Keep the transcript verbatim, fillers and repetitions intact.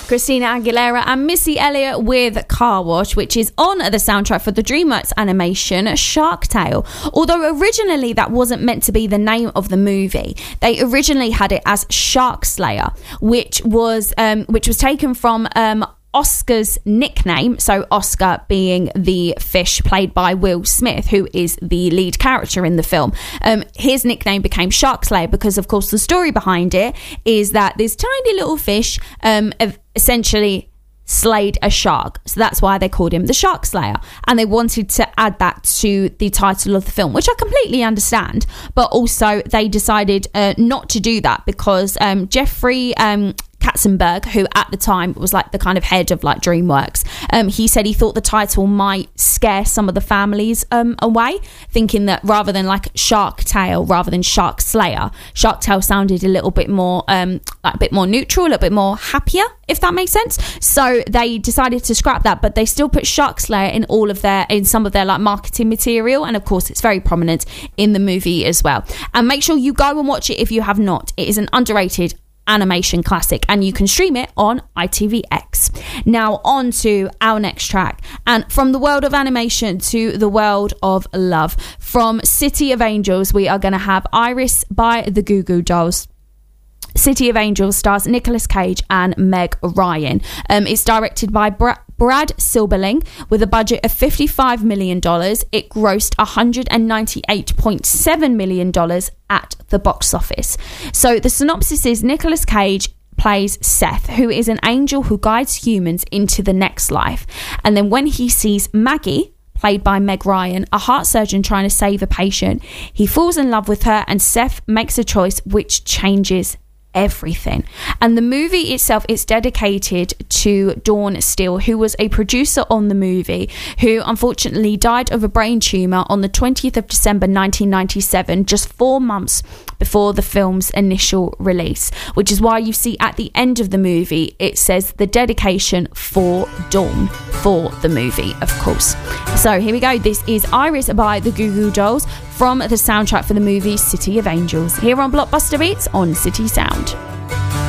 Christina Aguilera and Missy Elliott with Car Wash, which is on the soundtrack for the DreamWorks animation Shark Tale. Although originally that wasn't meant to be the name of the movie, they originally had it as Shark Slayer, which was um, which was taken from um, Oscar's nickname, so Oscar being the fish played by Will Smith, who is the lead character in the film. Um, his nickname became Shark Slayer because, of course, the story behind it is that this tiny little fish um, essentially slayed a shark, so that's why they called him the Shark Slayer, and they wanted to add that to the title of the film, which I completely understand, but also they decided uh, not to do that because um, Jeffrey um, Katzenberg, who at the time was like the kind of head of like DreamWorks, um, he said he thought the title might scare some of the families um, away, thinking that rather than like Shark Tale, rather than Shark Slayer, Shark Tale sounded a little bit more um, like a bit more neutral, a little bit more happier, if that makes sense. So they decided to scrap that, but they still put Shark Slayer in all of their in some of their like marketing material, and of course it's very prominent in the movie as well. And make sure you go and watch it if you have not. It is an underrated animation classic, and you can stream it on I T V X. Now on to our next track, and from the world of animation to the world of love, from City of Angels we are going to have Iris by the Goo Goo Dolls. City of Angels stars Nicolas Cage and Meg Ryan. Um, it's directed by Bra- Brad Silberling with a budget of fifty-five million dollars. It grossed one hundred ninety-eight point seven million dollars at the box office. So the synopsis is Nicolas Cage plays Seth, who is an angel who guides humans into the next life. And then when he sees Maggie, played by Meg Ryan, a heart surgeon trying to save a patient, he falls in love with her, and Seth makes a choice which changes everything. And the movie itself is dedicated to Dawn Steele, who was a producer on the movie, who unfortunately died of a brain tumour on the twentieth of December nineteen ninety-seven, just four months before the film's initial release, which is why you see at the end of the movie it says the dedication for Dawn, for the movie, of course. So here we go. This is Iris by the Goo Goo Dolls from the soundtrack for the movie City of Angels, here on Blockbuster Beats on City Sound.